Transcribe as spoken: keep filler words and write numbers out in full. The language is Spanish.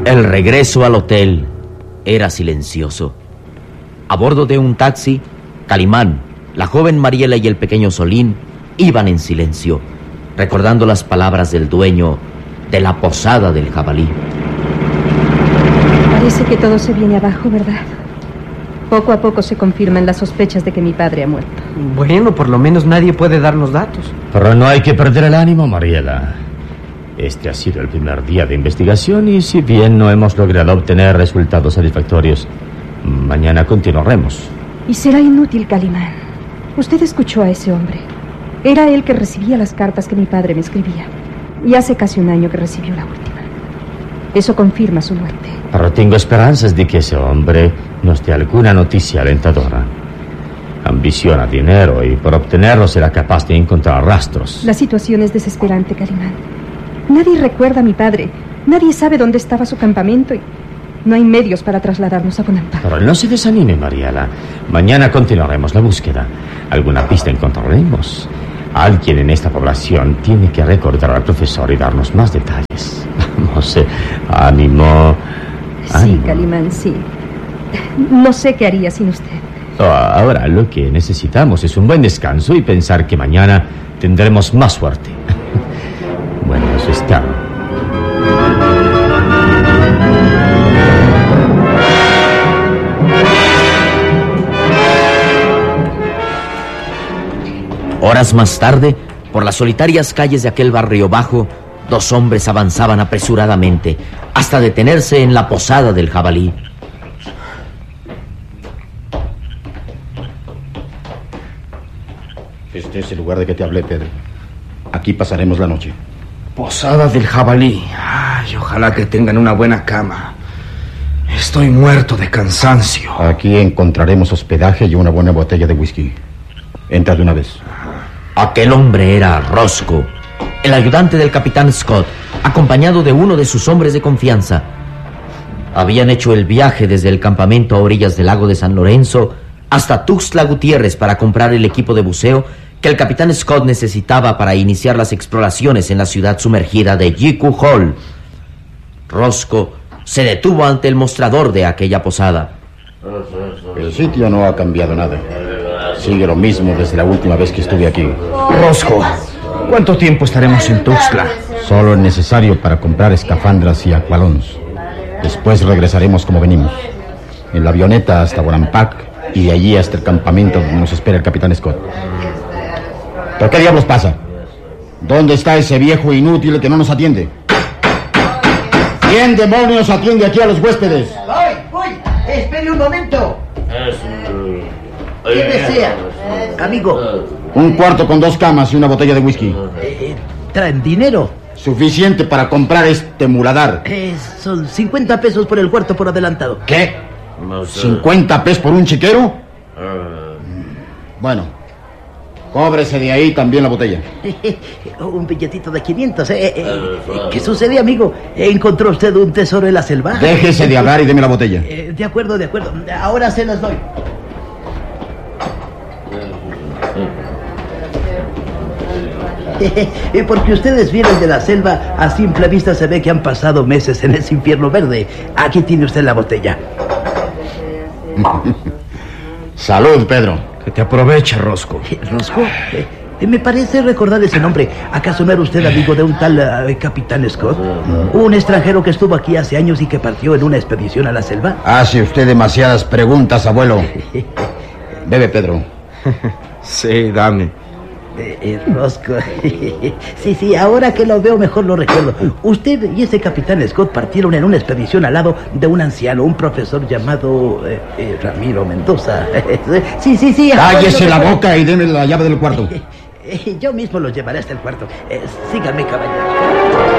El regreso al hotel era silencioso. A bordo de un taxi, Calimán, la joven Mariela y el pequeño Solín iban en silencio, recordando las palabras del dueño de la posada del Jabalí. Parece que todo se viene abajo, ¿verdad? Poco a poco se confirman las sospechas de que mi padre ha muerto. Bueno, por lo menos nadie puede darnos datos. Pero no hay que perder el ánimo, Mariela. Este ha sido el primer día de investigación y si bien no hemos logrado obtener resultados satisfactorios, mañana continuaremos. Y será inútil, Calimán. Usted escuchó a ese hombre. Era él que recibía las cartas que mi padre me escribía. Y hace casi un año que recibió la última. Eso confirma su muerte. Pero tengo esperanzas de que ese hombre nos dé alguna noticia alentadora. Ambiciona dinero y por obtenerlo será capaz de encontrar rastros. La situación es desesperante, Calimán. Nadie recuerda a mi padre. Nadie sabe dónde estaba su campamento y no hay medios para trasladarnos a Bonampak. Pero no se desanime, Mariela. Mañana continuaremos la búsqueda. Alguna pista encontraremos. Alguien en esta población tiene que recordar al profesor y darnos más detalles. Vamos, eh, ánimo. Sí, ánimo. Calimán, sí. No sé qué haría sin usted. Oh, ahora lo que necesitamos es un buen descanso y pensar que mañana tendremos más suerte. Bueno, eso está. Horas más tarde, por las solitarias calles de aquel barrio bajo, dos hombres avanzaban apresuradamente hasta detenerse en la posada del Jabalí. Este es el lugar de que te hablé, Pedro. Aquí pasaremos la noche. Posada del Jabalí. Ay, ojalá que tengan una buena cama. Estoy muerto de cansancio. Aquí encontraremos hospedaje y una buena botella de whisky. Entra de una vez. Aquel hombre era Roscoe, el ayudante del capitán Scott, acompañado de uno de sus hombres de confianza. Habían hecho el viaje desde el campamento a orillas del lago de San Lorenzo hasta Tuxtla Gutiérrez para comprar el equipo de buceo que el capitán Scott necesitaba para iniciar las exploraciones en la ciudad sumergida de Jiku Hall. Roscoe se detuvo ante el mostrador de aquella posada. El sitio no ha cambiado nada. Sigue lo mismo desde la última vez que estuve aquí. Roscoe, ¿cuánto tiempo estaremos en Tuxtla? Solo el necesario para comprar escafandras y acualons. Después regresaremos como venimos. En la avioneta hasta Bonampak y de allí hasta el campamento donde nos espera el capitán Scott. ¿Pero qué diablos pasa? ¿Dónde está ese viejo inútil que no nos atiende? ¿Quién demonios atiende aquí a los huéspedes? ¡Voy, voy! ¡Espere un momento! ¿Qué desea, amigo? Un cuarto con dos camas y una botella de whisky. Eh, ¿Traen dinero? Suficiente para comprar este muladar. Eh, son cincuenta pesos por el cuarto por adelantado. ¿Qué? ¿cincuenta pesos por un chiquero? Bueno, cóbrese de ahí también la botella. Un billetito de quinientos. Eh, eh, ¿Qué sucede, amigo? ¿Encontró usted un tesoro en la selva? Déjese de hablar y deme la botella. Eh, de acuerdo, de acuerdo. Ahora se las doy. Porque ustedes vienen de la selva, a simple vista se ve que han pasado meses en ese infierno verde. Aquí tiene usted la botella. Salud, Pedro. Que te aproveche, Roscoe. ¿Roscoe? Eh, me parece recordar ese nombre. ¿Acaso no era usted amigo de un tal uh, capitán Scott? Un extranjero que estuvo aquí hace años y que partió en una expedición a la selva. Hace usted demasiadas preguntas, abuelo. Bebe, Pedro. Sí, dame. Eh, eh, Roscoe. Sí, sí, ahora que lo veo mejor lo recuerdo. Usted y ese capitán Scott partieron en una expedición al lado de un anciano, un profesor llamado eh, eh, Ramiro Mendoza. Sí, sí, sí. Cállese la boca y deme la llave del cuarto. Yo mismo lo llevaré hasta el cuarto. Eh, sígame, caballero.